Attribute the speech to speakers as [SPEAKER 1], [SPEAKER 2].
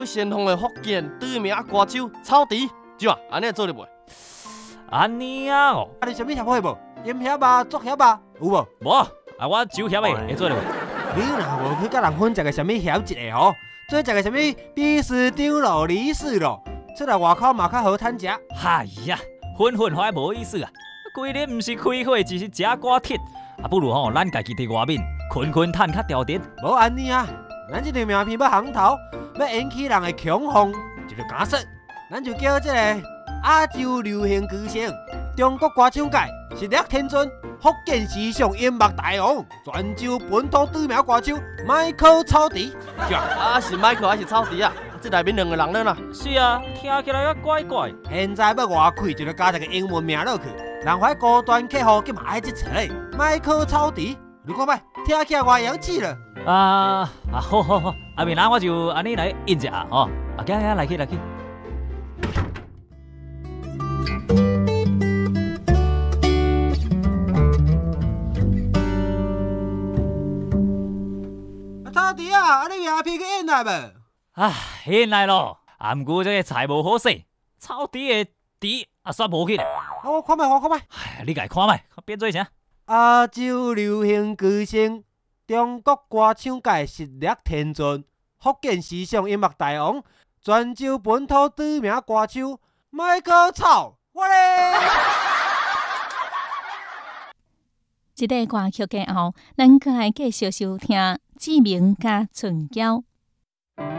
[SPEAKER 1] 先锋的福建知名歌手草笛，怎啊？安尼做得袂？
[SPEAKER 2] 安尼啊哦，
[SPEAKER 3] 啊，你什么协会无？音协吧、作协吧，有无？
[SPEAKER 2] 无啊，我酒协的会做得袂？
[SPEAKER 3] 你若无去甲人分一个什么协一个吼，做一个什么秘书长咯、理事咯，出来外口嘛较好趁食。
[SPEAKER 2] 哎呀，混还无意思啊！规日毋是开会，就是食歌铁，啊，不如咱家己伫外面困趁较条点。
[SPEAKER 3] 无安尼啊，咱这条名片要行头，要引起人的恐慌，就要假说，咱就叫这个亚洲流行巨星、中国歌唱界实力天尊、福建时尚音乐大王、泉州本土知名歌手迈克草笛，是吧？
[SPEAKER 1] 啊是迈克还是草笛啊？这内面两个人呢？
[SPEAKER 2] 是啊，听起来也怪怪。
[SPEAKER 3] 现在要外开，就要加一个英文名落去，人怀高端客户计嘛爱这词的迈克草笛，你看摆，听起来偌洋气了。
[SPEAKER 2] 好，明仔我就安尼来印一下吼。行，来去。
[SPEAKER 3] 草笛啊，你名片去印来无？
[SPEAKER 2] 印来咯。毋过这个菜无好势，草地的地煞无起来。
[SPEAKER 3] 我看卖。
[SPEAKER 2] 你家看卖，变做啥？
[SPEAKER 3] 亚洲流行巨星、中国歌唱界实力天尊、福建时尚音乐大王、泉州本土知名歌手迈克草，我嘞！
[SPEAKER 4] 这个歌曲过后，咱搁来继续收听志明甲春娇。